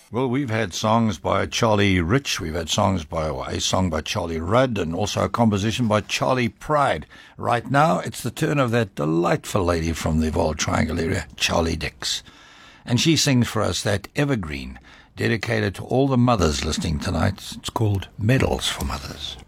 Well, we've had songs by Charlie Rich, we've had songs by a song by Charlie Rudd, and also a composition by Charlie Pride. Right now, it's the turn of that delightful lady from the Vaal Triangle area, Charlie Dix. And she sings for us that evergreen, dedicated to all the mothers listening tonight. It's called Medals for Mothers.